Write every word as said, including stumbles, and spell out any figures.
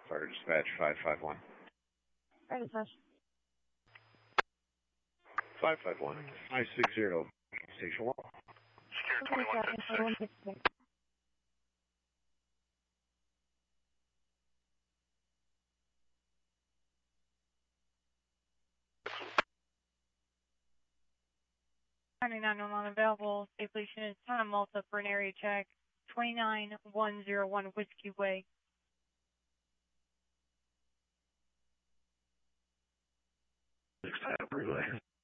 Fire dispatch five five one. Fire dispatch. five five one, five six zero, station one. Secure twenty-one fifty-six. ninety-nine one available. Station is Santa Malta for an area check. twenty-nine one oh one Whiskey Way. Relay.